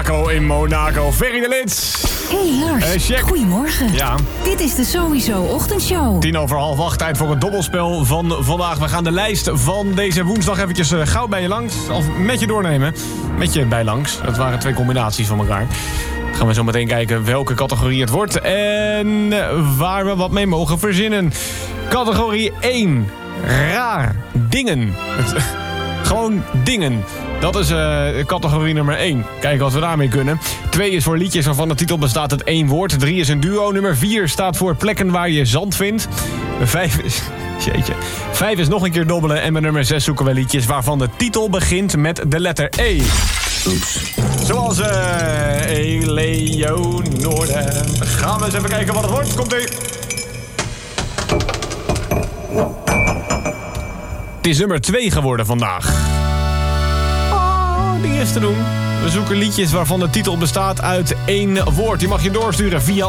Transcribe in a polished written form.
Monaco in Monaco. Ferry de Lits. Hey Lars, check. Goedemorgen. Ja. Dit is de Sowieso Ochtendshow. 7:50, tijd voor het dobbelspel van vandaag. We gaan de lijst van deze woensdag eventjes gauw bij je langs. Of met je doornemen. Met je bij langs. Dat waren 2 combinaties van elkaar. Dan gaan we zo meteen kijken welke categorie het wordt. En waar we wat mee mogen verzinnen. Categorie 1. Raar. Dingen. Gewoon dingen. Dat is categorie nummer 1. Kijken wat we daarmee kunnen. 2 is voor liedjes waarvan de titel bestaat uit 1 woord. 3 is een duo. Nummer 4 staat voor plekken waar je zand vindt. 5 is... Jeetje. 5 is nog een keer dobbelen. En bij nummer 6 zoeken we liedjes waarvan de titel begint met de letter E. Oeps. Zoals Eleonore. Gaan we eens even kijken wat het wordt. Komt-ie. Het is nummer 2 geworden vandaag. Die is te doen. We zoeken liedjes waarvan de titel bestaat uit 1 woord. Die mag je doorsturen via